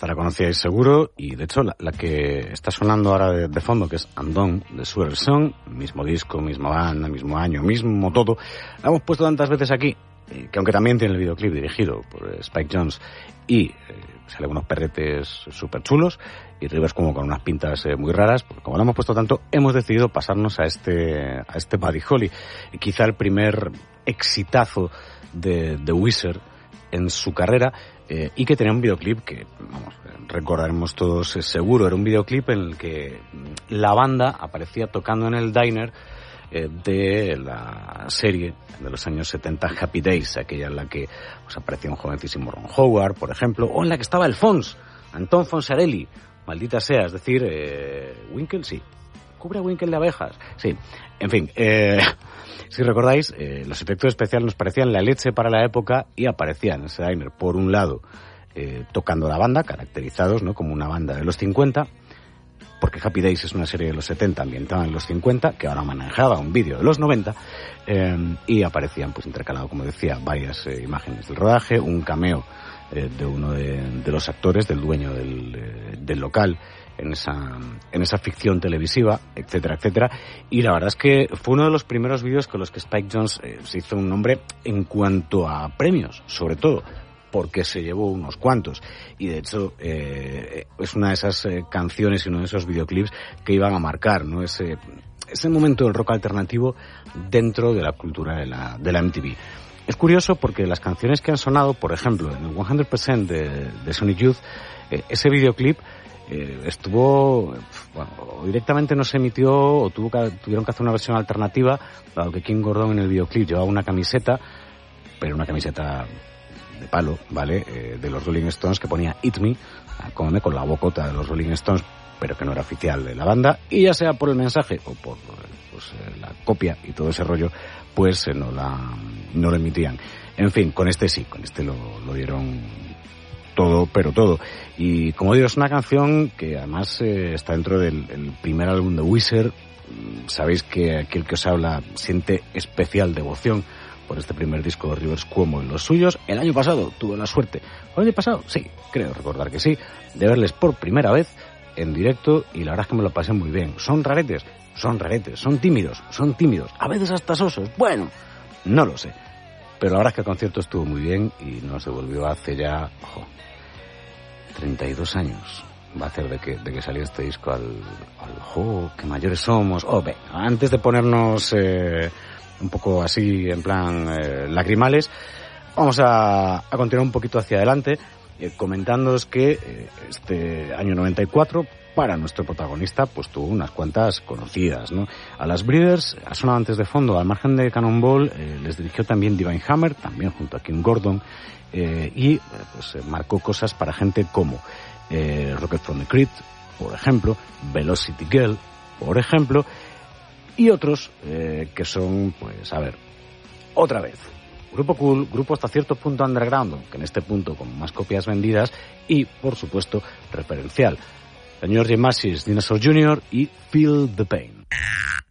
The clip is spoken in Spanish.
Esta la conocíais seguro, y de hecho la que está sonando ahora de fondo, que es Undone, de Sweater Song, mismo disco, misma banda, mismo año, mismo todo, la hemos puesto tantas veces aquí, que aunque también tiene el videoclip dirigido por Spike Jonze, y sale unos perretes súper chulos, y Rivers como con unas pintas muy raras, porque como lo hemos puesto tanto, hemos decidido pasarnos a este Buddy Holly, quizá el primer exitazo de Weezer en su carrera, y que tenía un videoclip que, vamos, recordaremos todos seguro. Era un videoclip en el que la banda aparecía tocando en el diner de la serie de los años 70 Happy Days, aquella en la que pues, aparecía un jovencísimo Ron Howard, por ejemplo, o en la que estaba el Fons, Antón Fonsarelli, maldita sea, es decir, Winkle, sí, cubre a Winkle de abejas, sí, en fin, si recordáis, los efectos especiales nos parecían la leche para la época, y aparecían en ese diner, por un lado, tocando la banda, caracterizados, ¿no?, como una banda de los 50, porque Happy Days es una serie de los 70 ambientada en los 50, que ahora manejaba un vídeo de los 90, y aparecían, pues intercalado, como decía, varias imágenes del rodaje, un cameo de uno de los actores, del dueño del local, en esa ficción televisiva, etcétera, etcétera. Y la verdad es que fue uno de los primeros vídeos con los que Spike Jonze se hizo un nombre en cuanto a premios, sobre todo, porque se llevó unos cuantos. Y de hecho, es una de esas canciones y uno de esos videoclips que iban a marcar, ¿no?, ese momento del rock alternativo dentro de la cultura de la MTV. Es curioso porque las canciones que han sonado, por ejemplo, en el 100% de Sonic Youth, ese videoclip estuvo, bueno, o directamente no se emitió, o tuvieron que hacer una versión alternativa, dado que King Gordon en el videoclip llevaba una camiseta, pero una camiseta de palo, ¿vale?, de los Rolling Stones, que ponía Eat Me, con la bocota de los Rolling Stones, pero que no era oficial de la banda, y ya sea por el mensaje o por la copia y todo ese rollo, pues no lo emitían. En fin, con este lo dieron todo, pero todo. Y como digo, es una canción que además está dentro del primer álbum de Weezer. Sabéis que aquel que os habla siente especial devoción por este primer disco de Rivers Cuomo y los suyos. El año pasado tuve la suerte, ¿el año pasado? Sí, creo recordar que sí, de verles por primera vez en directo, y la verdad es que me lo pasé muy bien. Son raretes, son tímidos, a veces hasta sosos, bueno, no lo sé, pero la verdad es que el concierto estuvo muy bien y nos devolvió hace ya 32 años va a hacer de que salió este disco al qué mayores somos. Antes de ponernos un poco así en plan lacrimales, vamos a continuar un poquito hacia adelante, comentándoos que este año 94 para nuestro protagonista pues tuvo unas cuantas conocidas, ¿no? A las Breeders ha sonado antes de fondo, al margen de Cannonball, les dirigió también Divine Hammer, también junto a King Gordon, y pues marcó cosas para gente como Rocket from the Crypt, por ejemplo, Velocity Girl, por ejemplo, y otros que son, pues a ver, otra vez, grupo cool, grupo hasta cierto punto underground, que en este punto con más copias vendidas, y por supuesto referencial, Señor Jim Macy's, Dinosaur Jr. y Feel the Pain.